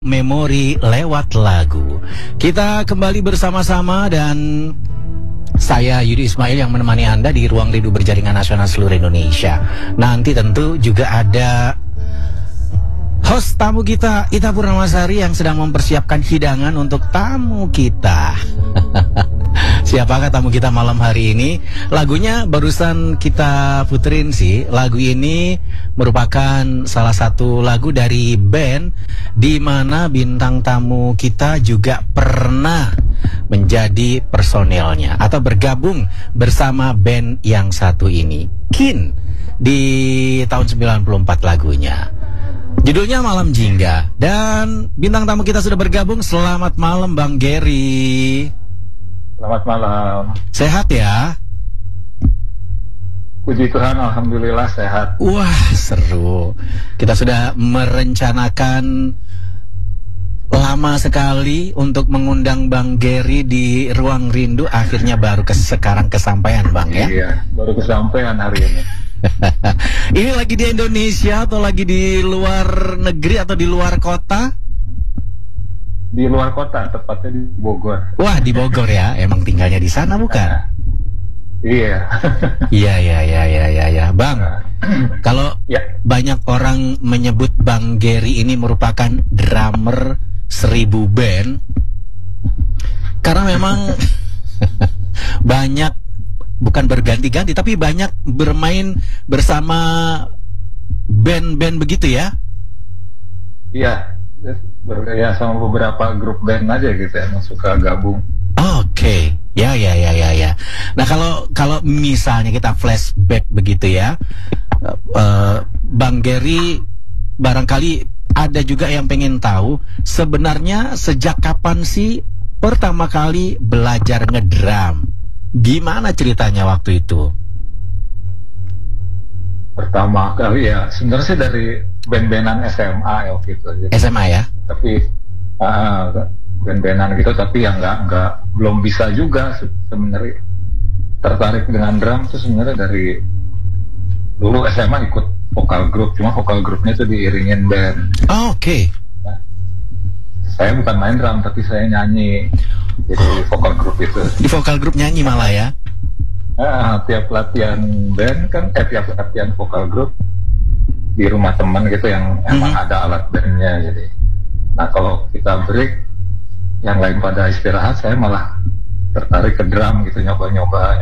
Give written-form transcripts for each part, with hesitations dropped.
Memori lewat lagu. Kita kembali bersama-sama dan saya Yudi Ismail yang menemani Anda di Ruang Rindu Berjaringan Nasional seluruh Indonesia. Nanti tentu juga ada host tamu kita, Ita Purnamasari, yang sedang mempersiapkan hidangan untuk tamu kita. Siapakah tamu kita malam hari ini? Lagunya barusan kita puterin sih. Lagu ini merupakan salah satu lagu dari band di mana bintang tamu kita juga pernah menjadi personelnya atau bergabung bersama band yang satu ini, Kin, di tahun 94 lagunya. Judulnya Malam Jingga. Dan bintang tamu kita sudah bergabung. Selamat malam Bang Gary. Selamat malam. Sehat ya? Puji Tuhan, alhamdulillah sehat. Wah, seru. Kita sudah merencanakan lama sekali untuk mengundang Bang Gary di Ruang Rindu. Akhirnya baru sekarang kesampaian, Bang, ya? Iya, baru kesampaian hari ini. Ini lagi di Indonesia atau lagi di luar negeri atau di luar kota? Di luar kota, tepatnya di Bogor. Wah, di Bogor ya? Emang tinggalnya di sana bukan? Iya. Iya. Bang, kalau banyak orang menyebut Bang Gary ini merupakan drummer 1000 band, karena memang banyak, bukan berganti-ganti, tapi banyak bermain bersama band-band begitu ya? Iya, ya sama beberapa grup band aja gitu yang suka gabung. Oke. Ya. Nah, kalau misalnya kita flashback begitu ya, Bang Gary, barangkali ada juga yang pengen tahu sebenarnya sejak kapan sih pertama kali belajar ngedrum? Gimana ceritanya waktu itu? Pertama kali ya sebenarnya sih dari band-bandan SMA ya waktu itu. Jadi, SMA ya? Tapi band-bandan gitu, tapi yang belum bisa juga sebenarnya tertarik dengan drum tuh sebenarnya dari dulu SMA ikut vokal grup, cuma vokal grupnya tuh diiringin band. Oke. Nah, saya bukan main drum tapi saya nyanyi, jadi vokal grup itu. Di vokal grup nyanyi malah ya? Tiap latihan band kan, tiap latihan vokal grup di rumah teman gitu yang emang ada alat bandnya. Jadi, nah kalau kita break, yang lain pada istirahat, saya malah tertarik ke drum gitu, nyoba-nyoba.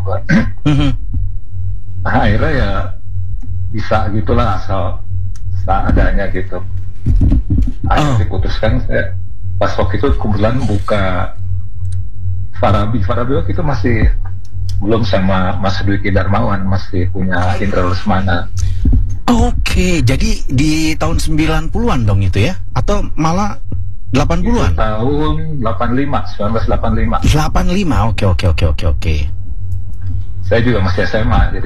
Nah akhirnya ya bisa gitulah, asal seadanya gitu. Akhirnya diputuskan, saya pas waktu itu kebetulan buka Farabi waktu itu masih belum sama Mas Dwiki Darmawan, masih punya Indra Lesmana. Oke, jadi di tahun 90-an dong itu ya? Atau malah 80-an? Itu tahun 1985. 85, oke. Saya juga masih SMA, jadi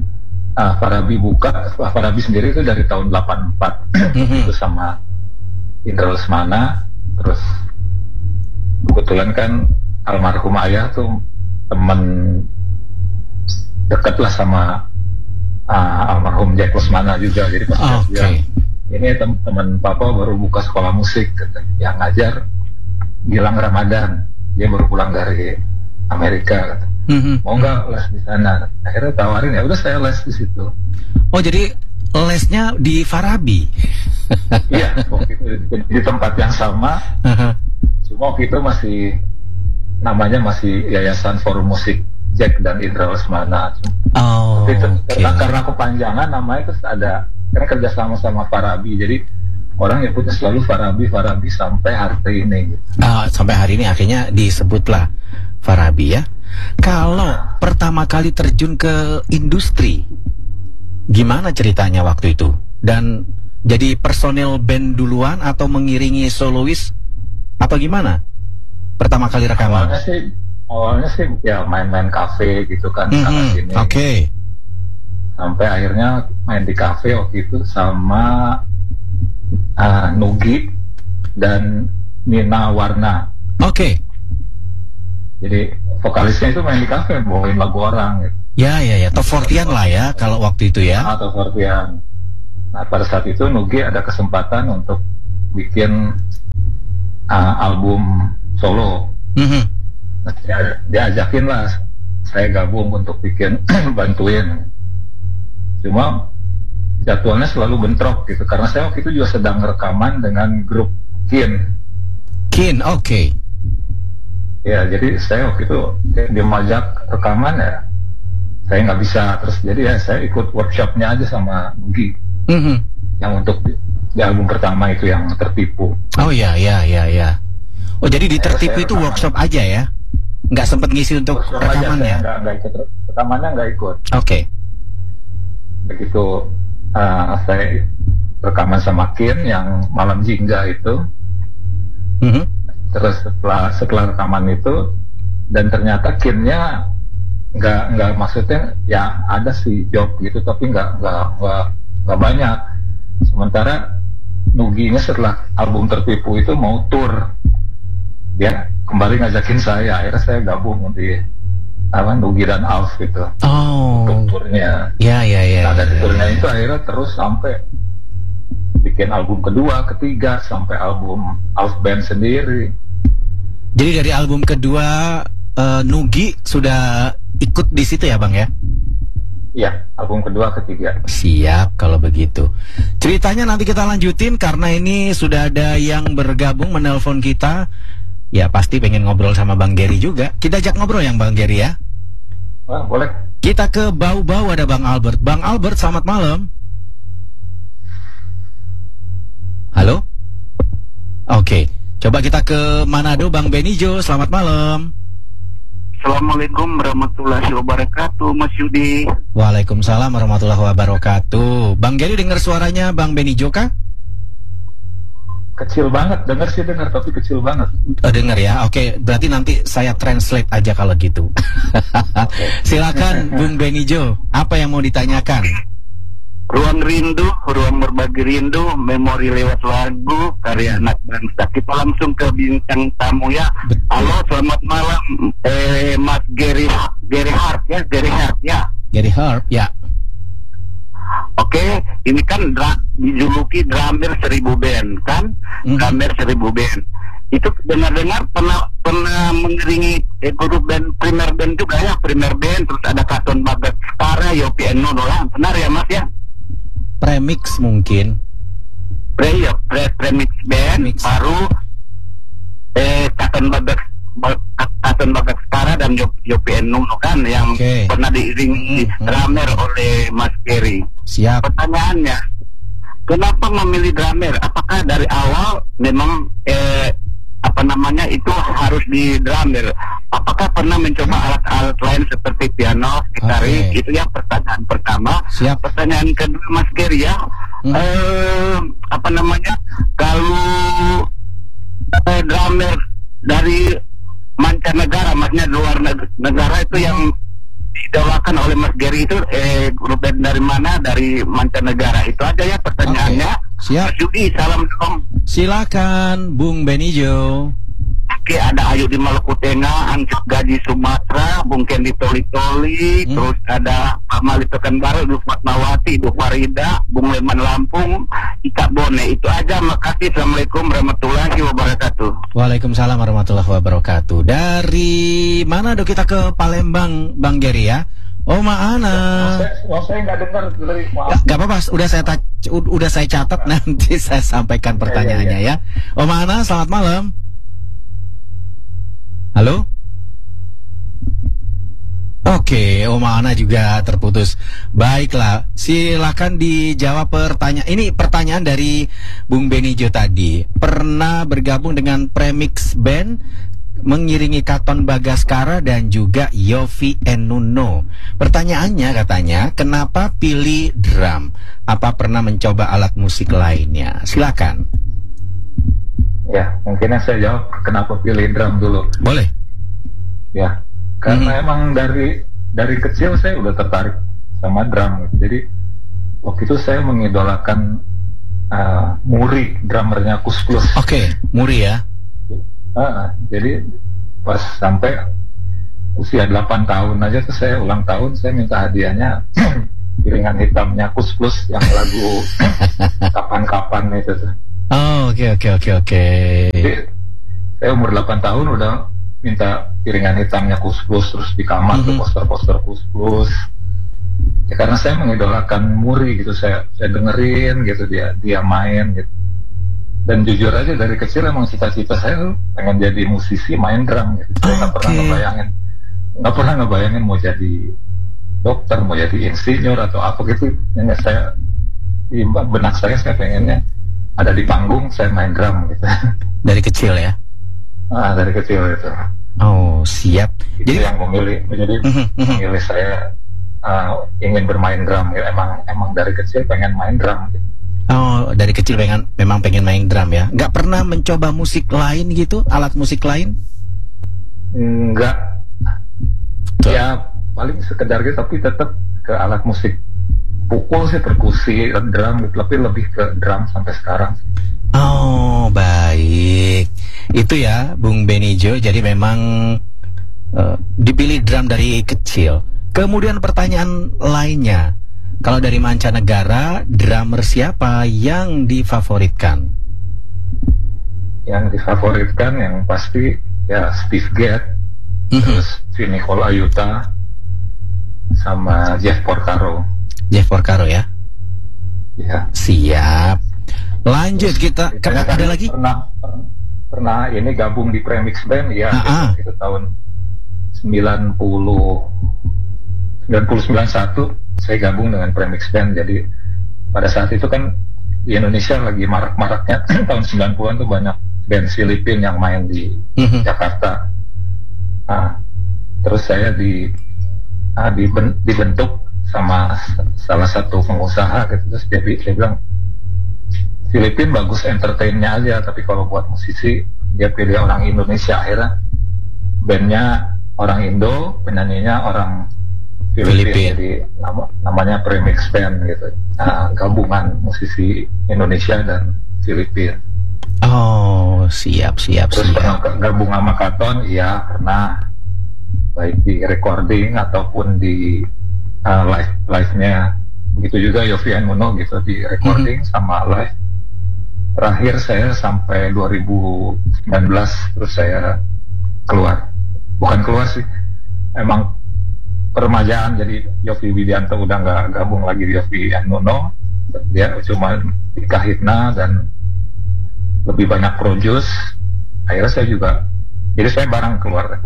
Farabi sendiri itu dari tahun 84. Itu sama Indra Lesmana. Terus kebetulan kan almarhum ayah tuh teman dekat lah sama almarhum Jack Lesmana juga. Jadi pas dia ini teman papa baru buka sekolah musik yang ngajar Gilang Ramadan, dia baru pulang dari Amerika, mau nggak les di sana? Akhirnya tawarin, ya udah saya les di situ. Oh, jadi lesnya di Farabi? Iya, waktu itu di tempat yang sama. Cuma waktu itu namanya masih Yayasan Forum Musik Jack dan Indra Lesmana. Karena kepanjangan namanya terus ada, karena kerja sama Farabi, jadi orang yang punya selalu Farabi sampai hari ini gitu. Sampai hari ini akhirnya disebutlah Farabi ya. Kalau pertama kali terjun ke industri, gimana ceritanya waktu itu? Dan jadi personel band duluan atau mengiringi solois atau gimana? Pertama kali rekaman? Awalnya sih ya main-main kafe gitu kan, sana sini. Oke. Sampai akhirnya main di kafe waktu itu sama Nugi dan Nina Warna. Oke. Jadi vokalisnya itu main di kafe, bawain lagu orang gitu. Ya, top 40-an lah ya kalau waktu itu ya. Top 40-an. Nah pada saat itu Nugi ada kesempatan untuk bikin album solo. Nah, dia ajakin lah saya gabung untuk bikin bantuin. Cuma jadwalnya selalu bentrok gitu, karena saya waktu itu juga sedang rekaman dengan grup Kin. Oke. Ya, jadi saya waktu itu dia majak rekaman ya, saya nggak bisa, terus jadi ya saya ikut workshopnya aja sama Nugi. Yang untuk di album pertama itu yang Tertipu. Oh ya. Oh, jadi di Tertipu itu workshop aja ya? Nggak sempat ngisi untuk rekamannya? Nggak ikut rekamannya, nggak ikut. Oke. Begitu saya rekaman sama Kin yang Malam Jingga itu. Terus setelah rekaman itu, dan ternyata Kinnya nggak maksudnya ya ada sih job gitu, tapi nggak banyak. Sementara Nuginya setelah album Tertipu itu mau tour, dia kembali ngajakin saya, akhirnya saya gabung di Nugi dan Alf gitu. Untuk turnya. Ya. Nah, dari turnya itu akhirnya terus sampai bikin album kedua, ketiga, sampai album Alf Band sendiri. Jadi dari album kedua Nugi sudah ikut di situ ya, Bang ya? Iya, album kedua, ketiga. Siap kalau begitu. Ceritanya nanti kita lanjutin karena ini sudah ada yang bergabung menelpon kita. Ya pasti pengen ngobrol sama Bang Gary juga. Kita ajak ngobrol yang Bang Gary ya. Boleh. Kita ke Bau-Bau, ada Bang Albert. Bang Albert, selamat malam. Halo? Oke. Coba kita ke Manado, Bang Benijo, selamat malam. Assalamualaikum warahmatullahi wabarakatuh, Mas Yudi. Waalaikumsalam warahmatullahi wabarakatuh. Bang Gary dengar suaranya Bang Benijo kah? Kecil banget, dengar tapi kecil banget. Dengar ya, oke. Berarti nanti saya translate aja kalau gitu. Silakan Bung Benijo, apa yang mau ditanyakan? Ruang rindu, ruang berbagi rindu, memori lewat lagu, karya anak bangsa. Kita langsung ke bintang tamu ya. Betul. Halo, selamat malam, Mas Gary Hart ya. Gary Hart ya. Oke, ini kan dijuluki drummer 1000 band kan? Drummer 1000 band. Itu dengar-dengar pernah mengiringi grup band Primer Band juga ya, Primer Band, terus ada Katon Bagat Skara, Yopi Eno doang. Benar ya Mas ya? Premix mungkin. Premix band, baru Katon Bagat Skara dan Yopi Eno kan yang pernah diiringi drummer oleh Mas Gary. Siap. Pertanyaannya, kenapa memilih drummer? Apakah dari awal memang itu harus di drummer? Apakah pernah mencoba alat-alat lain seperti piano, gitaris? Itu ya pertanyaan pertama. Siap. Pertanyaan kedua Mas Gary ya, kalau drummer dari mancanegara, maksudnya luar negara itu yang didolakan oleh Mas Gary itu grup band dari mana? Dari mancanegara. Itu aja ya pertanyaannya. Siap. Mas Yudi, salam dong. Silakan Bung Benijo. Oke, ada Ayu di Maluku Tengah, Ancuk Gaji Sumatera, Bung Ken di Toli-Toli, terus ada Pak Mali Pekanbaru, Ibu Fatmawati, Ibu Farida, Bung Leman Lampung, Ika Bone. Itu aja, makasih. Assalamualaikum warahmatullahi wabarakatuh. Waalaikumsalam warahmatullahi wabarakatuh. Dari mana dok kita ke Palembang, Bang Gary ya? Oh, Maana. Saya nggak dengar dari, maaf. Gak apa-apa, udah saya catat, nanti saya sampaikan pertanyaannya ya. Oh, Maana, selamat malam. Halo? Oke, Oma Ana juga terputus. Baiklah, silakan dijawab pertanyaan. Ini pertanyaan dari Bung Benijo tadi. Pernah bergabung dengan Premix Band, mengiringi Katon Bagaskara dan juga Yofi Enuno. Pertanyaannya katanya, kenapa pilih drum? Apa pernah mencoba alat musik lainnya? Silakan. Ya, mungkin saya jawab kenapa pilih drum dulu. Boleh. Ya, karena emang dari kecil saya udah tertarik sama drum. Jadi waktu itu saya mengidolakan Muri, drummernya Kus Plus. Oke, Muri ya. Jadi pas sampai usia 8 tahun aja tuh saya ulang tahun, saya minta hadiahnya piringan hitamnya Kus Plus yang lagu kapan-kapan itu tuh. Oh, oke. Jadi Saya umur 8 tahun udah minta piringan hitamnya Kus-Plus, terus di kamar tuh poster-poster Kus-Plus. Ya karena saya mengidolakan Muri gitu, saya dengerin gitu dia main gitu. Dan jujur aja dari kecil emang cita-cita saya tuh pengen jadi musisi main drum gitu. Saya nggak pernah ngebayangin mau jadi dokter, mau jadi insinyur atau apa gitu. Yang saya di benak saya pengennya ada di panggung saya main drum gitu. Dari kecil ya? Dari kecil itu. Oh, siap. Itu yang memilih saya ingin bermain drum. Ya, emang dari kecil pengen main drum gitu. Oh, dari kecil memang pengen main drum ya. Nggak pernah mencoba musik lain gitu, alat musik lain? Enggak. Ya paling sekedar gitu, tapi tetap ke alat musik pukul sih, perkusi, drum gitu, tapi lebih ke drum sampai sekarang. Oh, baik. Itu ya, Bung Benijo. Jadi memang dipilih drum dari kecil. Kemudian pertanyaan lainnya, kalau dari mancanegara, drummer siapa yang difavoritkan? Yang difavoritkan yang pasti ya Steve Gadd, terus Vinnie Colaiuta, sama Jeff Porcaro. Jeff Porcaro ya? Ya. Siap. Lanjut kita, karena ada lagi? Pernah ini gabung di Premix Band ya, itu tahun 91 saya gabung dengan Premix Band. Jadi pada saat itu kan di Indonesia lagi marak-maraknya tahun 90-an tuh banyak band Filipina yang main di Jakarta. Terus saya dibentuk sama salah satu pengusaha gitu, terus dia bilang Filipina bagus entertainnya aja, tapi kalau buat musisi dia pilih orang Indonesia. Akhirnya bandnya orang Indo, penyanyinya orang Filipina, jadi namanya Premix Band gitu. Gabungan musisi Indonesia dan Filipina. Oh, siap. Terus pernah gabung sama Katon, iya pernah, baik di recording ataupun di live-nya. Begitu juga Yovie and Nuno gitu, di recording sama live. Terakhir saya sampai 2019, terus saya bukan keluar sih, emang peremajaan. Jadi Yovie Widianto udah nggak gabung lagi di Yovie and Nuno, dia cuma di Kahitna dan lebih banyak produce. Akhirnya saya juga, jadi saya bareng keluar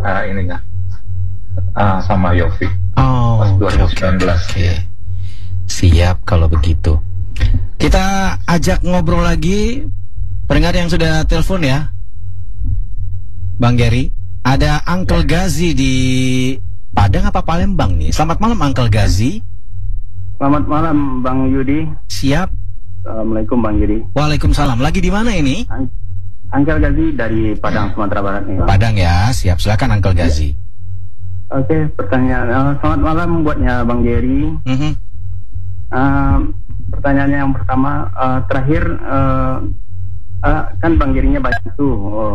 sama Yovie pas 2019. Okay. Siap kalau begitu. Kita ajak ngobrol lagi pendengar yang sudah telepon ya, Bang Gary. Ada Uncle Gazi di Padang apa Palembang nih? Selamat malam Uncle Gazi. Selamat malam Bang Yudi. Siap. Assalamualaikum Bang Yudi. Waalaikumsalam. Lagi di mana ini? Uncle Gazi dari Padang, Sumatera Barat nih, Bang. Padang ya, siap. Silakan Uncle Gazi. Oke, pertanyaan. Selamat malam buatnya Bang Gary. Pertanyaannya yang pertama, terakhir kan Bang Gary-nya banyak tuh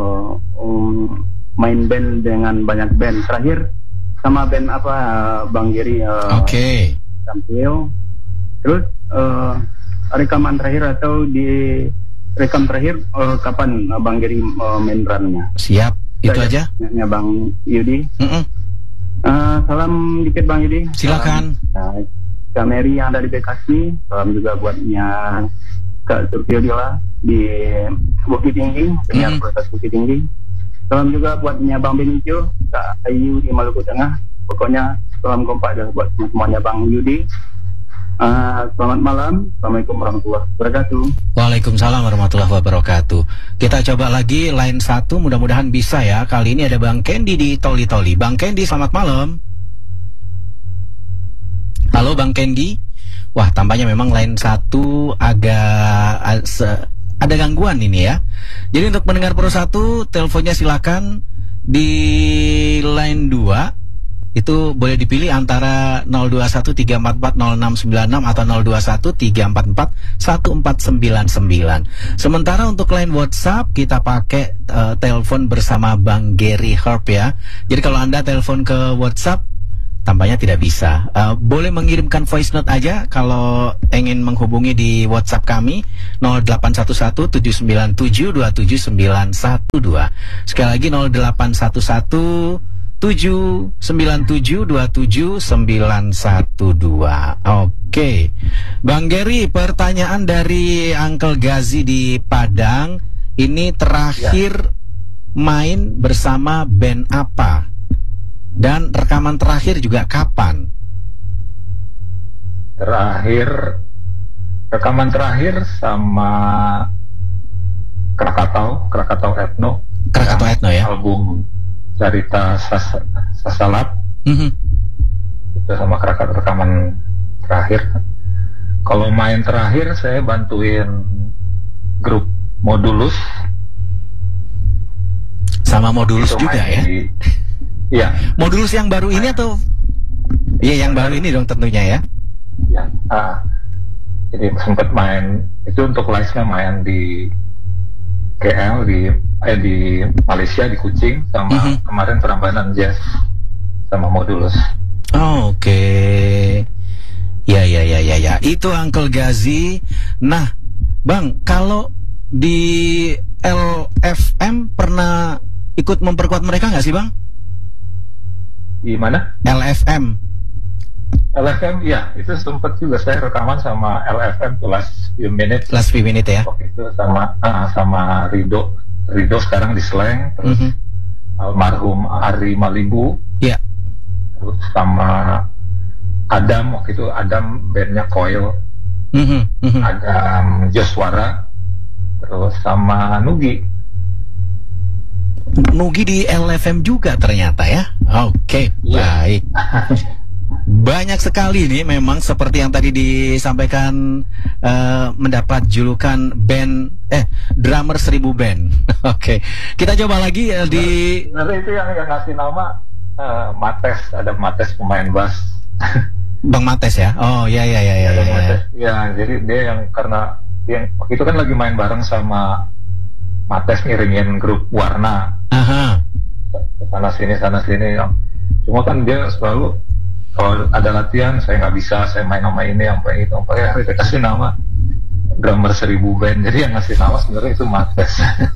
main band dengan banyak band. Terakhir sama band apa Bang Gary tampil? Terus rekaman terakhir atau di rekam terakhir kapan Bang Gary main drumnya? Siap, itu aja. Ya Bang Yudi. Salam dikit Bang Yudi. Silakan. Kak Mary yang ada di Bekasi, salam juga buatnya Kak Surfiola di Bukit Tinggi, penyiar proses Bukit Tinggi. Salam juga buatnya Bang Benijo, Kak Ayu di Maluku Tengah. Pokoknya salam kompak dah buat semuanya Bang Yudi. Selamat malam. Assalamualaikum warahmatullahi wabarakatuh. Waalaikumsalam warahmatullahi wabarakatuh. Kita coba lagi line 1, mudah-mudahan bisa ya. Kali ini ada Bang Kendi di Toli-Toli. Bang Kendi, selamat malam. Halo Bang Kendi. Wah, tampaknya memang line 1 agak ada gangguan ini ya. Jadi untuk mendengar Pro 1, teleponnya silakan di line 2. Itu boleh dipilih antara 0213440696 atau 0213441499. Sementara untuk line WhatsApp kita pakai telepon bersama Bang Gary Herb ya. Jadi kalau Anda telepon ke WhatsApp tampaknya tidak bisa. Boleh mengirimkan voice note aja kalau ingin menghubungi di WhatsApp kami 0811-797-27912. Sekali lagi 0811-797-27912. Oke. Bang Gary, pertanyaan dari Uncle Gazi di Padang. Ini terakhir main bersama band apa? Dan rekaman terakhir juga kapan? Rekaman terakhir sama Krakatau Ethno. Krakatau Ethno ya? Album Cerita Sasalat. Itu sama Krakatau rekaman terakhir. Kalau main terakhir saya bantuin grup Modulus. Sama Modulus itu juga ya? Iya. Modulus yang baru ini atau? Iya, yang baru ini dong tentunya ya. Ya. Jadi sempat main itu untuk live-nya main di KL di Malaysia di Kuching sama kemarin Prambanan Jazz sama Modulus. Oke. Ya. Itu Uncle Gazi. Nah, Bang, kalau di LFM pernah ikut memperkuat mereka nggak sih, Bang? Di mana? LFM ya, itu sempat juga saya rekaman sama LFM Last Few Minutes ya. Waktu itu sama Rido sekarang di Slang, terus almarhum Ari Malibu. Iya. Terus sama Adam, waktu itu Adam bandnya Coil. Adam Joswara, terus sama Nugi di LFM juga ternyata ya. Oke, baik. Banyak sekali nih memang seperti yang tadi disampaikan, mendapat julukan band drummer 1000 band. Oke. Kita coba lagi di Nanti itu yang ngasih nama Mates, ada Mates pemain bass. Bang Mates ya. Oh ya. Ya, jadi dia yang karena dia waktu itu kan lagi main bareng sama Mates ngiringin grup Warna. Sana sini. Cuma kan dia selalu kalau ada latihan saya nggak bisa, saya main nama ini sampai itu, sampai dia kasih nama drummer 1000 band. Jadi yang ngasih nama sebenarnya itu Mates.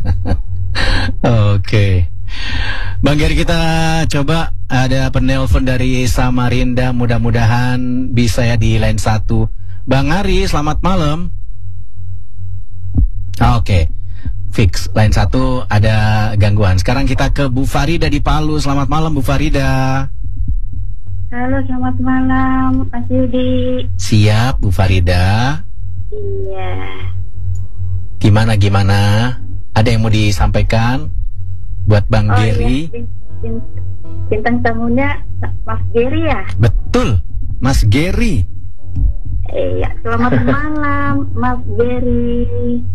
Oke. Bang Gary, kita coba ada penelpon dari Samarinda, mudah-mudahan bisa ya di line 1. Bang Ari, selamat malam. Oke. Fix, line 1 ada gangguan. Sekarang kita ke Bu Farida di Palu. Selamat malam Bu Farida. Halo, selamat malam Mas Yudi. Siap Bu Farida. Iya. Gimana? Ada yang mau disampaikan buat Bang Gary? Iya. Bintang tamunya Mas Gary ya? Betul, Mas Gary. Iya, selamat malam Mas Gary.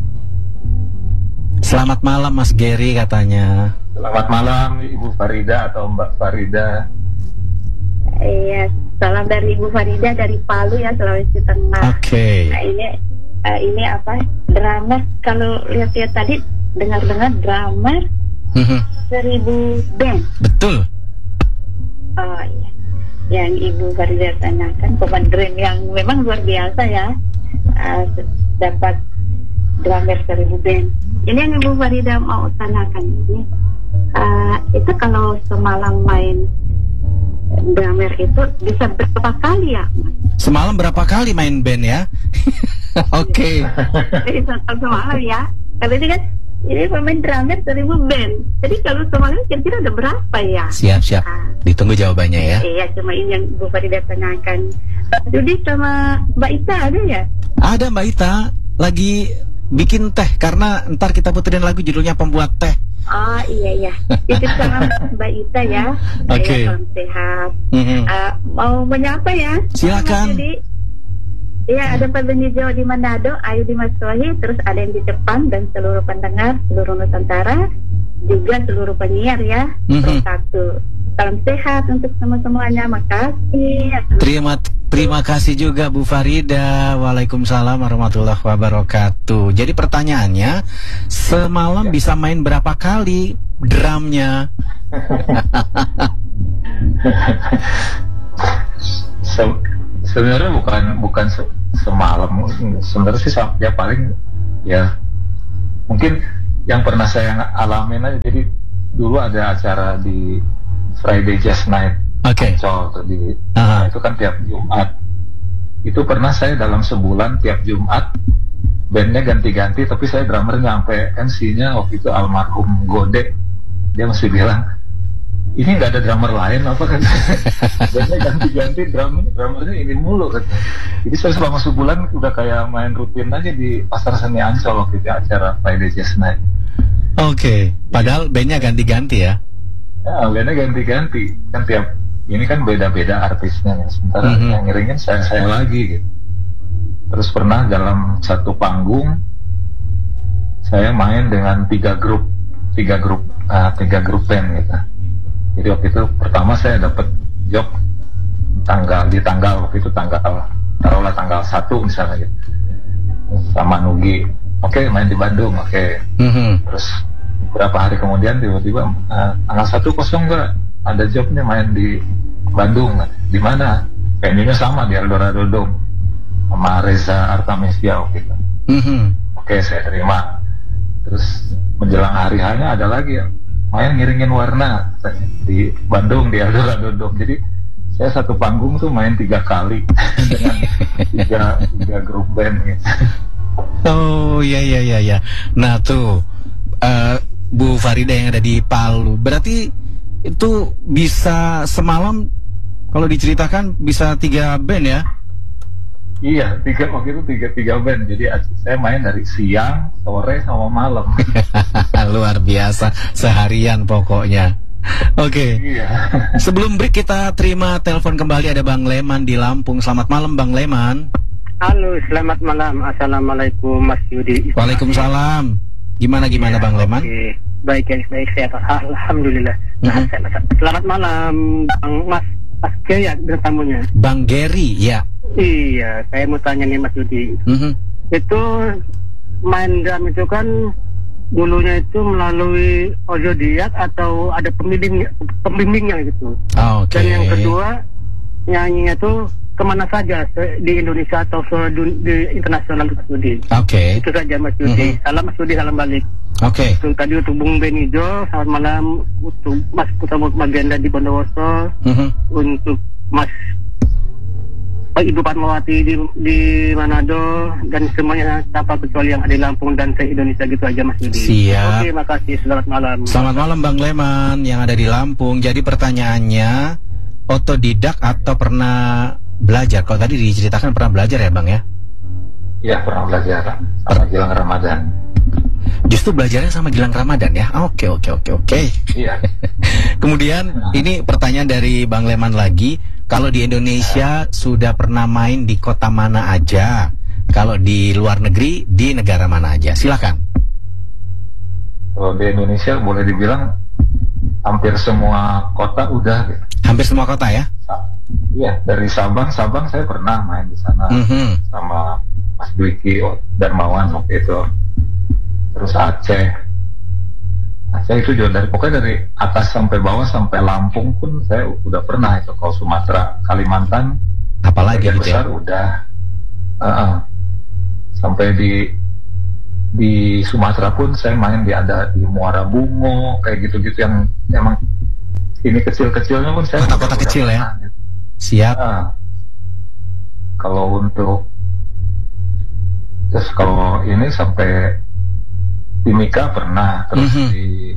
Selamat malam Mas Gary katanya. Selamat malam Ibu Farida atau Mbak Farida. Iya, salam dari Ibu Farida dari Palu ya, Sulawesi Tengah. Oke. Nah, ini apa? Drummer, kalau lihat-lihat tadi dengar-dengar drummer 1000 band. Betul. Oh iya. Yang Ibu Farida tanyakan komandren yang memang luar biasa ya. Dapat drummer 1000 band. Ini yang Ibu Farida mau tanyakan ini. Itu kalau semalam main drummer itu bisa berapa kali ya, Mas? Semalam berapa kali main band ya? Oke. Semalam ya. Kalau ini kan ini pemain drummer 1000 band. Jadi kalau semalam kira-kira ada berapa ya? Siap. Ditunggu jawabannya ya. Iya, cuma ini yang Bu Farida tanyakan. Jadi sama Mbak Ita ada ya? Ada Mbak Ita lagi bikin teh karena ntar kita puterin lagu judulnya Pembuat Teh. Oh iya. Itu sama Mbak Ita ya. Oke. Salam sehat. Mau menyapa ya? Silakan. Iya, ada Pak Benijo di Manado, Ayu di Maswahi, terus ada yang di Jepang dan seluruh pendengar, seluruh Nusantara, juga seluruh penyiar ya. Satu. Salam sehat untuk semuanya. Makasih. Terima kasih juga Bu Farida. Waalaikumsalam warahmatullahi wabarakatuh. Jadi pertanyaannya, semalam bisa main berapa kali drumnya? Sebenarnya bukan semalam. Sebenarnya sih ya paling ya mungkin yang pernah saya alamin aja. Jadi dulu ada acara di Friday Jazz Night, Ancol, nah, itu kan tiap Jumat. Itu pernah saya dalam sebulan tiap Jumat bandnya ganti-ganti, tapi saya drummernya sampai MC-nya waktu itu almarhum Gode, dia masih bilang ini nggak ada drummer lain apa kan? Bandnya ganti-ganti, drummernya ini mulu kan. Jadi saya selama sebulan udah kayak main rutin aja di Pasar Seni Ancol waktu itu acara Friday Jazz Night. Padahal bandnya ganti-ganti ya? Ya, bandnya ganti-ganti kan tiap ini kan beda-beda artisnya ya. Sementara yang ngiringin saya lagi gitu. Terus pernah dalam satu panggung saya main dengan tiga grup band gitu. Jadi waktu itu pertama saya dapat job tanggal waktu itu taruhlah tanggal 1 misalnya gitu. Sama Nugi. Oke, main di Bandung. Terus beberapa hari kemudian tiba-tiba tanggal 1 kosong nggak? Ada jobnya main di Bandung. Di mana? Venue-nya sama di Eldorado Dome sama Reza Artamevia waktu itu. Oke, saya terima. Terus menjelang hari hanya ada lagi ya, main ngiringin warna di Bandung di Eldorado Dome. Jadi saya satu panggung tuh main 3 kali dengan tiga grup band gitu. Oh iya. Nah tuh Bu Farida yang ada di Palu, berarti itu bisa semalam kalau diceritakan bisa 3 band ya? Iya, waktu itu tiga band. Jadi saya main dari siang, sore, sama malam. Luar biasa, seharian pokoknya. Iya. Sebelum break kita terima telepon kembali, ada Bang Leman di Lampung. Selamat malam Bang Leman. Halo, selamat malam. Assalamualaikum Mas Yudi. Waalaikumsalam. Gimana ya, Bang Leman? Baik, sehat. Alhamdulillah. Selamat malam Bang Mas Gary ya, tamunya. Bang Gary, ya. Iya, saya mau tanya nih Mas Yudi. Itu main drum itu kan dulunya itu melalui otodidak atau ada pembimbingnya gitu. Dan yang kedua, nyanyinya tuh kemana saja di Indonesia atau di internasional Mas Yudi. Itu saja Mas Yudi. Salam Mas Yudi, salam balik. Untuk tadi untuk Bung Benijo, selamat malam. Untuk Mas Putra Magenda di Bondowoso, untuk Mas Ibu Fatmawati di Manado, dan semuanya tanpa kecuali yang ada di Lampung dan se-Indonesia gitu aja Mas Yudi. Siap. Oke, makasih. Selamat malam. Selamat malam Bang Leman yang ada di Lampung. Jadi pertanyaannya, otodidak atau pernah belajar? Kalau tadi diceritakan pernah belajar ya Bang ya? Iya, pernah belajar sama Gilang Ramadan. Justru belajarnya sama Gilang Ramadan ya? Oke. Iya. Kemudian ini pertanyaan dari Bang Leman lagi. Kalau di Indonesia sudah pernah main di kota mana aja? Kalau di luar negeri, di negara mana aja? Silakan. Kalau di Indonesia boleh dibilang hampir semua kota udah. Hampir semua kota ya? Iya, dari Sabang saya pernah main di sana sama Mas Dwiki Darmawan waktu itu. Terus Aceh itu juga pokoknya dari atas sampai bawah sampai Lampung pun saya udah pernah itu. Kalau Sumatera, Kalimantan, apalagi besar ya? Udah. Sampai di Sumatera pun saya main ada di Muara Bungo kayak gitu-gitu yang emang ini kecil-kecilnya pun saya kota-kota kecil ya. Siap. Kalau untuk terus kalau ini sampai Timika pernah, terus di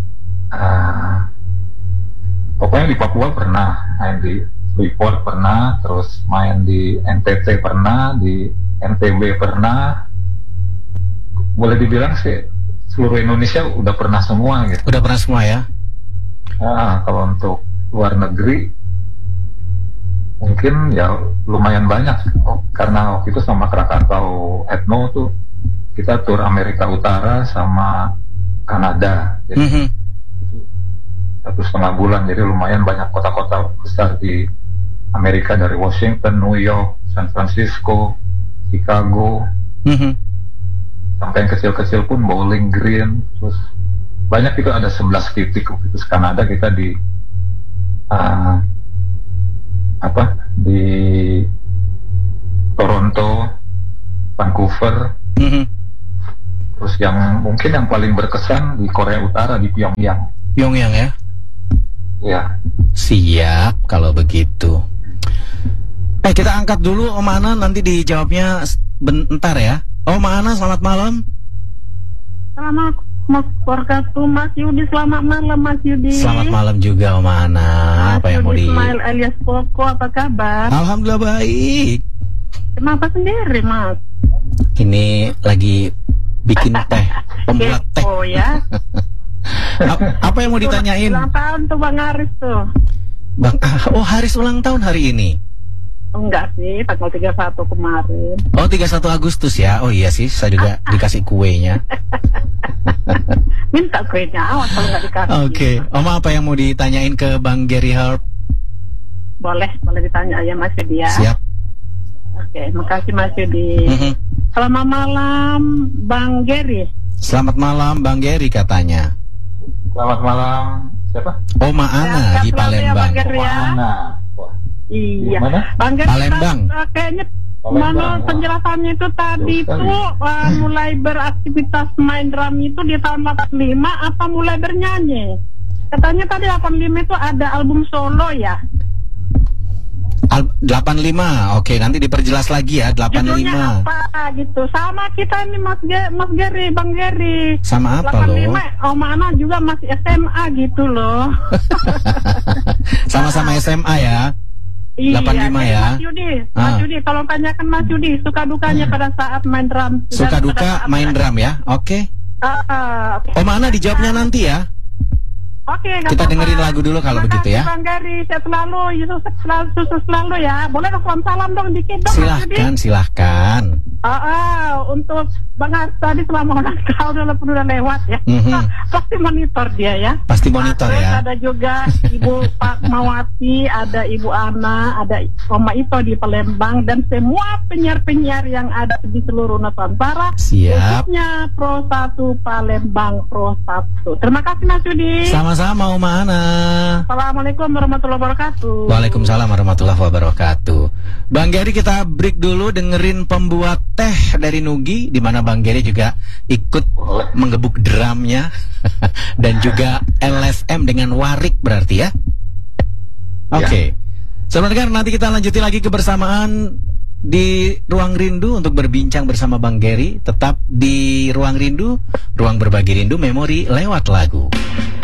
pokoknya di Papua pernah, main di Freeport pernah, terus main di NTT pernah, di NTB pernah. Boleh dibilang sih seluruh Indonesia udah pernah semua gitu. Udah pernah semua ya? Kalau untuk luar negeri mungkin ya lumayan banyak. Karena waktu itu sama Krakatau Etno tuh kita tur Amerika Utara sama Kanada, jadi itu 1,5 bulan, jadi lumayan banyak kota-kota besar di Amerika, dari Washington, New York, San Francisco, Chicago, sampai yang kecil-kecil pun Bowling Green, terus banyak itu ada 11 titik. Waktu itu Kanada kita di di Toronto, Vancouver, terus yang mungkin yang paling berkesan di Korea Utara, di Pyongyang. Pyongyang ya? Ya. Siap kalau begitu. Kita angkat dulu Om Ana, nanti dijawabnya bentar ya. Om Ana, selamat malam. Selamat wabarakatuh Mas Yudi, selamat malam Mas Yudi. Selamat malam juga Om Ana. Apa yang mau di Ismail alias Koko, apa kabar? Alhamdulillah baik. Kenapa sendiri Mas? Ini lagi bikin teh, pembuat teh. Oh ya. Apa yang mau ditanyain? Ulang tahun tuh Bang Haris tuh. Bang, Haris ulang tahun hari ini? Enggak sih, tanggal 31 kemarin. Oh, 31 Agustus ya. Oh iya sih, saya juga dikasih kuenya. Minta kuenya, awas kalau nggak dikasih. Oke, Oma apa yang mau ditanyain ke Bang Gary Harp? Boleh ditanya ya Mas Yudi ya. Siap. Oke, makasih Mas Yudi. Selamat malam Bang Gary. Selamat malam Bang Gary katanya. Selamat malam. Siapa? Oma Ana di Palembang. Ya, Oma Ana. Wah. Iya. Mana? Bang Gary, Palembang. Kayaknya mana penjelasannya itu tadi tuh mulai beraktivitas main drum itu di tahun 85 apa mulai bernyanyi? Katanya tadi 85 itu ada album solo ya? 85, oke, nanti diperjelas lagi ya. 85. Judulnya apa gitu? Sama kita nih Mas Gary, Bang Gary. Sama apa 85, loh? Om Ana juga masih SMA gitu loh. Sama-sama SMA ya. Iya, 85 ya. Mas Yudi, tolong tanyakan Mas Yudi suka dukanya pada saat main drum. Suka duka main drum ya. Oke. Om Ana dijawabnya nanti ya. Oke, kita dengerin lagu dulu kalau begitu ya. Bang Gary, sehat selalu, sukses selalu ya. Boleh dong salam dong dikit dong. Silahkan. Untuk Bang Haris tadi selama ulang tahun udah lewat ya. Pasti monitor dia ya. Pasti monitor ya. Ada juga Ibu Pak Mawati, ada Ibu Ana, ada Oma Ito di Palembang dan semua penyiar-penyiar yang ada di seluruh Nusantara. Siap. Khususnya Pro 1 Palembang Pro 1. Terima kasih Mas Yudi. Sama-sama Oma Ana. Assalamualaikum warahmatullahi wabarakatuh. Waalaikumsalam warahmatullahi wabarakatuh. Bang Gary, kita break dulu dengerin pembuat teh dari Nugi, di mana Bang Gary juga ikut menggebuk drumnya dan juga LSM dengan warik berarti ya. Oke. Saudara, nanti kita lanjutin lagi kebersamaan di Ruang Rindu untuk berbincang bersama Bang Gary. Tetap di Ruang Rindu, ruang berbagi rindu memori lewat lagu.